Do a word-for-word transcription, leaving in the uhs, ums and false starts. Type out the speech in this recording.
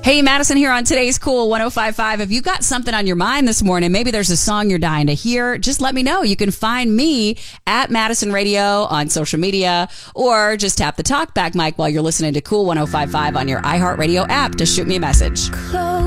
Hey, Madison here on today's Cool one oh five point five. If you got something on your mind this morning, maybe there's a song you're dying to hear, just let me know. You can find me at Madison Radio on social media, or just tap the talkback mic while you're listening to Cool one oh five point five on your iHeartRadio app to shoot me a message.